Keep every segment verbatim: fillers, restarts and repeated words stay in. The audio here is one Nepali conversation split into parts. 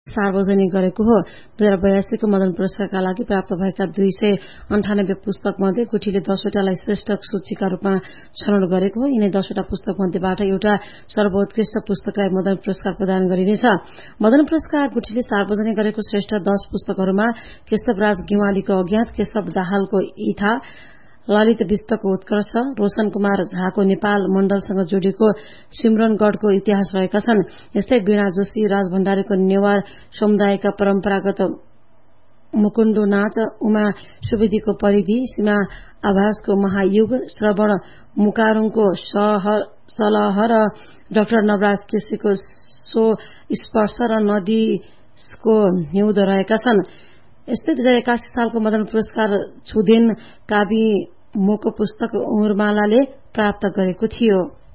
सार्वजनिक गरेको हो। दुई हजार बयासीको मदन पुरस्कारका लागि प्राप्त भएका दुई सय अन्ठानब्बे पुस्तक मध्ये गुठीले दसवटालाई श्रेष्ठ सूचीका रूपमा छनौट गरेको हो। यिनै दसवटा पुस्तक मध्येबाट एउटा सर्वोत्कृष्ट पुस्तकलाई मदन पुरस्कार प्रदान गरिनेछ। मदन पुरस्कार गुठीले सार्वजनिक गरेको श्रेष्ठ दश पुस्तकहरूमा केशवराज गिवालीको अज्ञात, केशव दाहालको ईथा, ललित विष्टको उत्कर्ष, रोशन कुमार झाको नेपाल मण्डलसँग जोडिएको सिमरनगढ़को इतिहास रहेका छन्। यस्तै वीणा जोशी, राज भण्डारीको नेवार समुदायका परम्परागत मुकुण्डो नाच, उमा सुवेदीको परिधि, सीमा आभासको महायुग, श्रवण मुकारुङको सलह र डाक्टर नवराज केसीको सो स्पर्श र नदीको हिउँद रहेका छन्। यस्तै दुई हजार एकासी सालको मदन पुरस्कार छुदेन काबी मोको पुस्तक उमरमालाले प्राप्त गरेको थियो।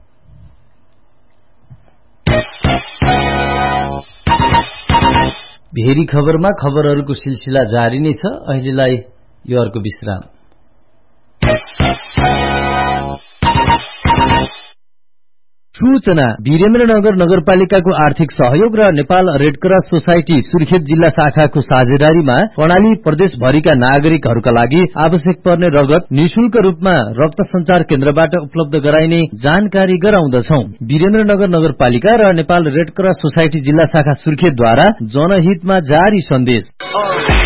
भेरी खबरमा खबरहरूको सिलसिला जारी नै छ। अहिलेलाई यो अर्को विश्राम। सूचना। वीरेन्द्रनगर नगरपालिकाको आर्थिक सहयोग र नेपाल रेडक्रस सोसाइटी सुर्खेत जिल्ला शाखाको साझेदारीमा कर्णाली प्रदेशभरिका नागरिकहरूका लागि आवश्यक पर्ने रगत निशुल्क रूपमा रक्त संचार केन्द्रबाट उपलब्ध गराइने जानकारी गराउँदछौ। वीरेन्द्रनगर नगरपालिका र नेपाल रेडक्रस सोसाइटी जिल्ला शाखा सुर्खेतद्वारा जनहितमा जारी सन्देश।